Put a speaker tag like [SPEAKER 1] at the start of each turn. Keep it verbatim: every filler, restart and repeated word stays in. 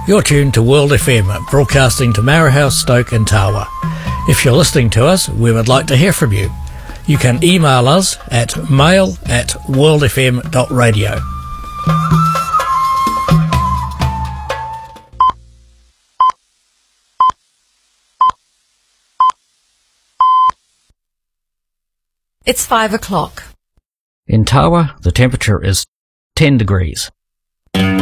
[SPEAKER 1] You're tuned to World F M, broadcasting to Marahouse, Stoke and Tawa. If you're listening to us, we would like to hear from you. You can email us at mail at world f m dot radio.
[SPEAKER 2] It's five o'clock.
[SPEAKER 1] In Tawa, the temperature is ten degrees.